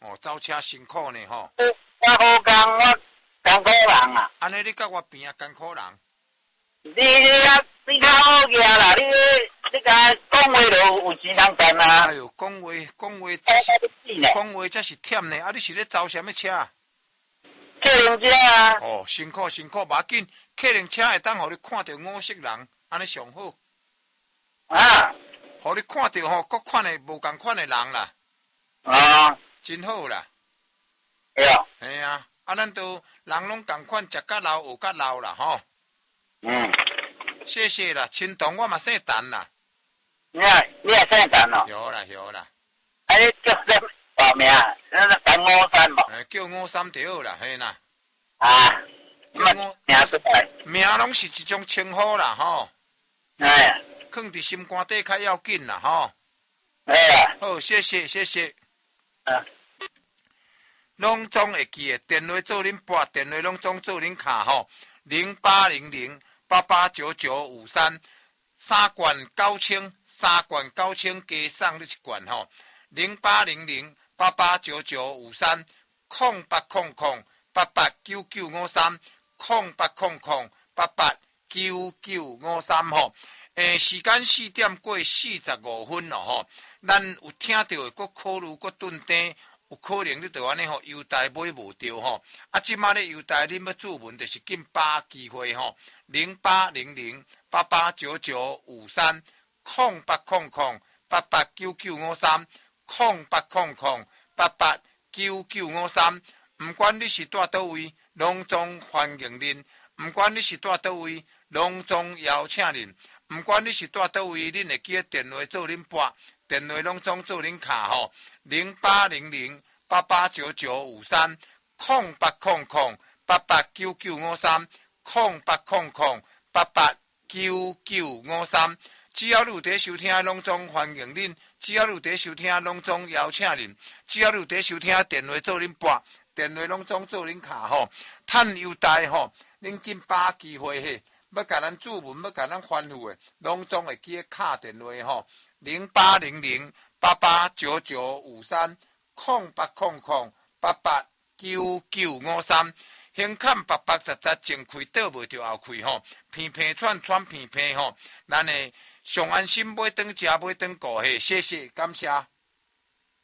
哦，走车辛苦呢吼。 我好工，我艰苦人啊。 安尼你甲我边啊艰苦人。 你较好行啦，你甲讲话就有钱通赚啊。 哎呦，讲话才是忝呢。啊，你是咧走什么车？ 客人车啊。 哦，辛苦，无要紧。客人车会当互你看到五色人，安尼上好。 啊。 互你看到吼，各款的无共款的人啦。 啊。 真好啦。 对啊。 嘿啊，咱都人拢共款，食甲老，学甲老啦吼。 嗯。 谢谢啦，青铜我嘛姓陈啦。 你也姓陈哦？ 有啦。 你叫什么大名？那个陈五三无？ 叫五三就好啦，嘿啦。 啊。 叫我名出来。 名拢是一种称呼啦，吼。 哎。 放伫心肝底较要紧啦，吼。 哎。 好，谢谢。 啊。 拢总会记的，电话做恁拨，电话拢总做恁卡吼，0800889953，三罐9000，加送你一罐吼，0800889953，0800889953吼。时间4点过45分咯吼，咱有听到的，搁考虑搁顿灯。有可能你就安尼吼，邮袋买无着吼。啊，即马咧邮袋恁要注文，就是紧把握机会吼。0800889953，0800889953，毋管你是住倒位，拢总欢迎恁；毋管你是住倒位，拢总邀请恁；毋管你是住倒位，恁会记得电话做恁拨。电话拢总做恁卡吼，0800889953，0800889953，只要你有在收听，拢总欢迎恁；只要你有在收听，拢总邀请恁；只要你有在收听，电话做恁拨，电话拢总做恁卡吼。趁优待吼，恁紧把握机会嘿！要甲咱注文，要甲咱欢呼的，拢总会记得敲电话吼。0800889953，0800889953，胸坎白白实实，前开倒袂着后开吼，片片串片片吼，咱的上安心买顿食买顿顾嘿，谢谢感谢。